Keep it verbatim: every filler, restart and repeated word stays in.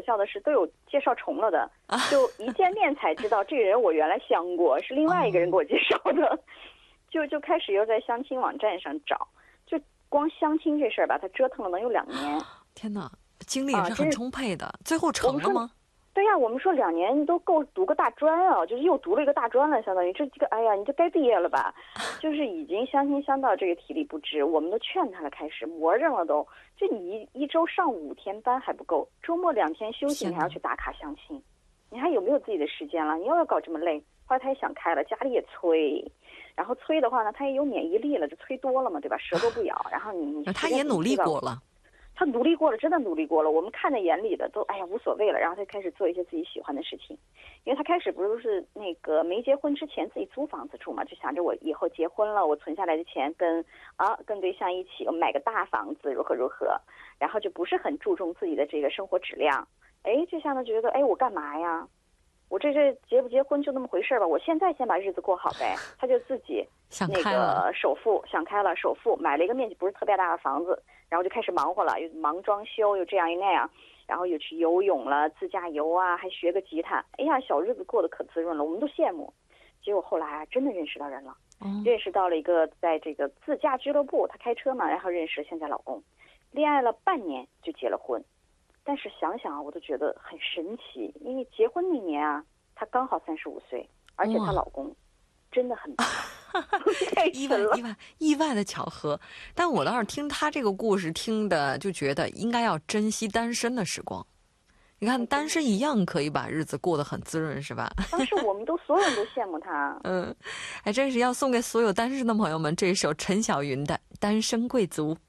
笑的是都有介绍重了的，就一见面才知道这个人我原来相过，是另外一个人给我介绍的，就就开始又在相亲网站上找，就光相亲这事儿吧，他折腾了能有两年。 天哪，精力也是很充沛的，最后成了吗？ 对呀、啊，我们说两年都够读个大专啊，就是又读了一个大专了，相当于这这个，哎呀，你就该毕业了吧？就是已经相亲相到这个体力不支，我们都劝他了，开始魔怔了都。就你一一周上五天班还不够，周末两天休息，你还要去打卡相亲，你还有没有自己的时间了？你又要搞这么累？后来他也想开了，家里也催，然后催的话呢，他也有免疫力了，就催多了嘛，对吧？舌头不咬，然后你你他也努力过了。 他努力过了，真的努力过了。我们看在眼里的都，哎呀无所谓了。然后他开始做一些自己喜欢的事情，因为他开始不是是那个没结婚之前自己租房子住嘛，就想着我以后结婚了，我存下来的钱跟啊跟对象一起，我买个大房子如何如何，然后就不是很注重自己的这个生活质量。哎，就像他觉得，哎，我干嘛呀？我这这结不结婚就那么回事吧，我现在先把日子过好呗。他就自己那个首付想开了，首付买了一个面积不是特别大的房子。然后就开始忙活了，又忙装修，又这样又那样，然后又去游泳了，自驾游啊，还学个吉他。哎呀，小日子过得可滋润了，我们都羡慕。结果后来啊，真的认识到人了，嗯、认识到了一个在这个自驾俱乐部，他开车嘛，然后认识现在老公，恋爱了半年就结了婚。但是想想啊，我都觉得很神奇，因为结婚那年啊，她刚好三十五岁，而且她老公真的很棒。 意外意外意外的巧合，但我倒是听他这个故事听的就觉得应该要珍惜单身的时光。你看单身一样可以把日子过得很滋润，是吧？ 当时我们都所有人都羡慕他。 嗯，还真是要送给所有单身的朋友们这首陈小云的《单身贵族》。